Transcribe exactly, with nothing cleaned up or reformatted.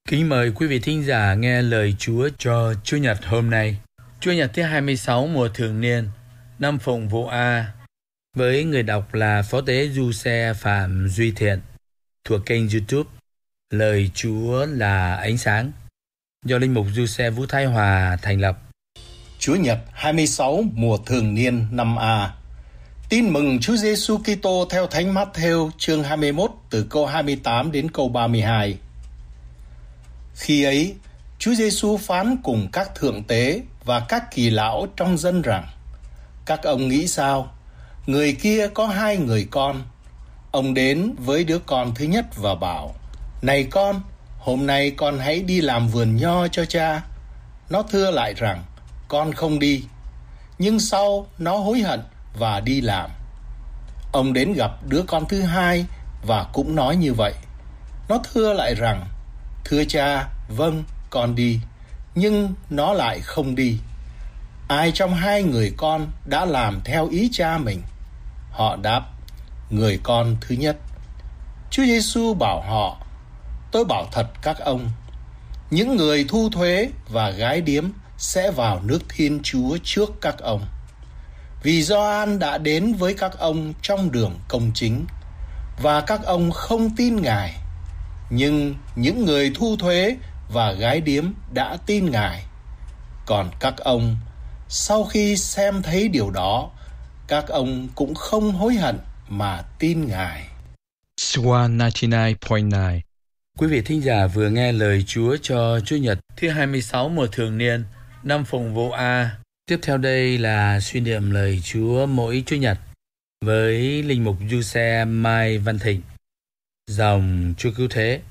Kính mời quý vị thính giả nghe lời Chúa cho Chủ nhật hôm nay, Chủ nhật thứ hai mươi sáu mùa thường niên, năm Phụng Vụ A, với người đọc là Phó Tế Du Xe Phạm Duy Thiện, thuộc kênh YouTube Lời Chúa là Ánh Sáng, do Linh mục Du Xe Vũ Thái Hòa thành lập. Chủ nhật hai mươi sáu mùa thường niên năm A. Tin mừng Chúa Giêsu Kitô theo Thánh Mát-thêu chương hai mươi mốt từ câu hai mươi tám đến câu ba mươi hai. Khi ấy, Chúa Giêsu phán cùng các thượng tế và các kỳ lão trong dân rằng: các ông nghĩ sao? Người kia có hai người con. Ông đến với đứa con thứ nhất và bảo: này con, hôm nay con hãy đi làm vườn nho cho cha. Nó thưa lại rằng: con không đi. Nhưng sau nó hối hận và đi làm. Ông đến gặp đứa con thứ hai và cũng nói như vậy. Nó thưa lại rằng: thưa cha, vâng, con đi. Nhưng nó lại không đi. Ai trong hai người con đã làm theo ý cha mình? Họ đáp: người con thứ nhất. Chúa Giêsu bảo họ: tôi bảo thật các ông, những người thu thuế và gái điếm sẽ vào nước Thiên Chúa trước các ông. Vì Gioan đã đến với các ông trong đường công chính, và các ông không tin Ngài. Nhưng những người thu thuế và gái điếm đã tin Ngài. Còn các ông, sau khi xem thấy điều đó, các ông cũng không hối hận mà tin Ngài. Psalm chín mươi chín phẩy chín. Quý vị thính giả vừa nghe lời Chúa cho Chủ nhật thứ hai mươi sáu mùa thường niên, năm Phụng Vụ A. Tiếp theo đây là suy niệm lời Chúa mỗi Chủ nhật với Linh mục Du Xe Mai Văn Thịnh, dòng Chúa Cứu Thế.